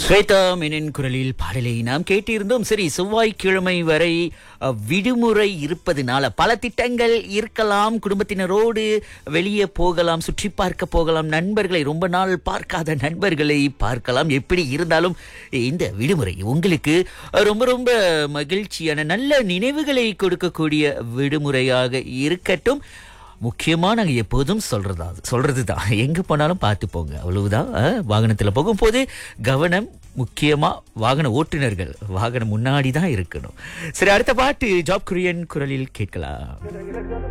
ஸ்வேதா மேனன் குரலில் பாடலை நாம் கேட்டிருந்தோம். சரி, செவ்வாய்க்கிழமை வரை விடுமுறை இருப்பதுனால பல திட்டங்கள் இருக்கலாம். குடும்பத்தினரோடு வெளியே போகலாம், சுற்றி பார்க்க போகலாம், நண்பர்களை ரொம்ப நாள் பார்க்காத நண்பர்களை பார்க்கலாம். எப்படி இருந்தாலும் இந்த விடுமுறை உங்களுக்கு ரொம்ப ரொம்ப மகிழ்ச்சியான நல்ல நினைவுகளை கொடுக்கக்கூடிய விடுமுறையாக இருக்கட்டும். முக்கியமா நாங்க எப்போதும் சொல்றதுதான் எங்க போனாலும் பார்த்து போங்க, அவ்வளவுதான். வாகனத்துல போகும்போது கவனம் முக்கியமா. வாகன ஓட்டுநர்கள் வாகனம் முன்னாடி தான் இருக்கணும். சரி, அடுத்த பாட்டு ஜாப் குரியன் குரலில் கேட்கலாம்.